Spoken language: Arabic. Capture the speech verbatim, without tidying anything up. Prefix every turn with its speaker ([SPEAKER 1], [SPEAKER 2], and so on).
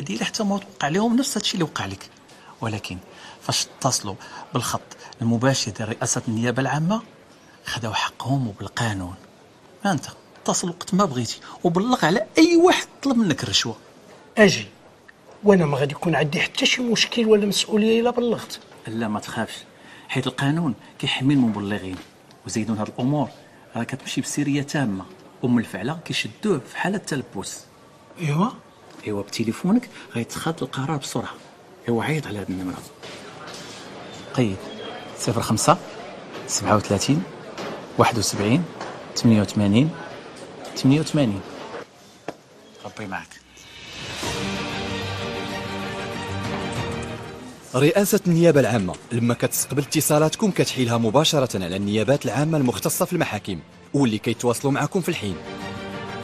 [SPEAKER 1] ديالي حتى ما توقع لهم نفس هادشي اللي وقع لك. ولكن فاش اتصلوا بالخط المباشر ديال رئاسه النيابه العامه خداو حقهم وبالقانون. ها انت اتصل وقت ما بغيتي وبلغ على اي واحد طلب منك الرشوه.
[SPEAKER 2] اجي وانا ما غادي يكون عندي حتى شي مشكل ولا مسؤوليه الا بلغت.
[SPEAKER 1] لا ما تخافش، حيت القانون كيحمي المبلغين، وزيدون هاد الامور راه كتمشي بسريه تامه، ومن الفعله كيشدوه في حاله تلبس.
[SPEAKER 2] ايوا
[SPEAKER 1] ايوا بتليفونك غيتخذ القرار بسرعه. ايوا عيط على هاد النمره، قيد صفر خمسة سبعة وثلاثين واحد وسبعين ثمانية وثمانين ثمانية وثمانين. ربي معك.
[SPEAKER 3] رئاسة النيابة العامة لما كتستقبل اتصالاتكم كتحيلها مباشرة على النيابات العامة المختصة في المحاكم واللي كيتواصلوا معكم في الحين.